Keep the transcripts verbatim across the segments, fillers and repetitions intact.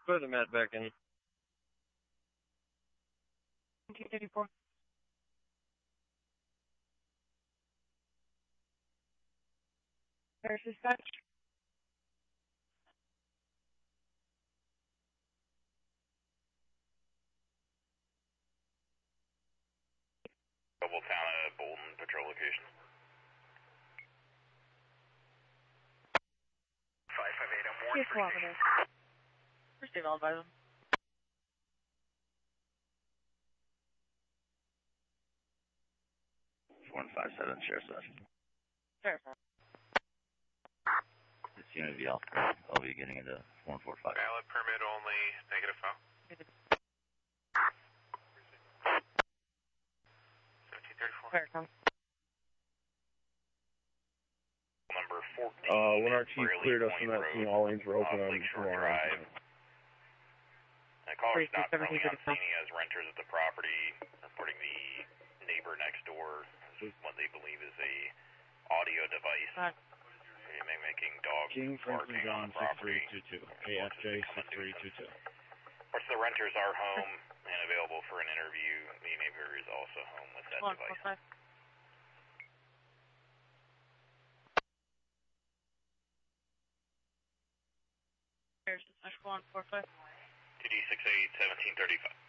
Put the mat back in. two thirty-four. There's dispatch. Double town at Bolton patrol location. five five eight, I'm warned. He's cooperative. Receive all by them. one five seven, Sheriff's Session. Sure. It's Unity Alpha. I'll be getting into one four five. Valid permit only, negative file. seventeen thirty-four. Welcome. Number fourteen. Uh, when our chief Braley cleared us Point from that Road, scene, all lanes were open off on Lakeshore tomorrow. Drive. The caller's not currently on scene. He has renters at the property, reporting the neighbor next door is what they believe is a audio device. Uh, making dog King Franklin barking on John the property. six three two two. A F J six three two two. Of course, the renters are home and available for an interview. The neighbor is also home with that one, device. four, five. There's dispatch one, four, five. T D six eight, seventeen thirty-five.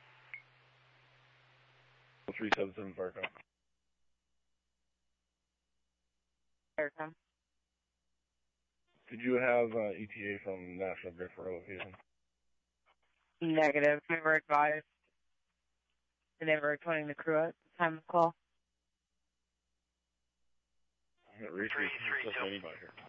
three seven seven Farco. Aircom. Did you have uh, E T A from National Grid for location? Negative. We were advised. And they were returning the crew at the time of call. Reach, reach, reach, anybody here.